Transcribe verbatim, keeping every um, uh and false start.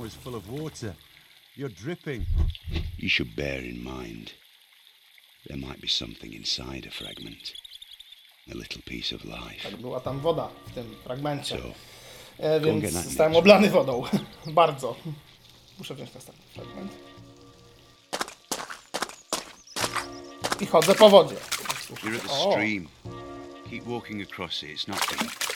was full of water. You're dripping. You should bear in mind, there might be something inside a fragment. A little piece of life. Tak, była tam woda w tym fragmencie. So, E, Go and więc get that zostałem next. oblany wodą. Bardzo. Muszę wziąć następny fragment. I chodzę po wodzie. you're at the O. stream. Keep walking across it, it's not deep.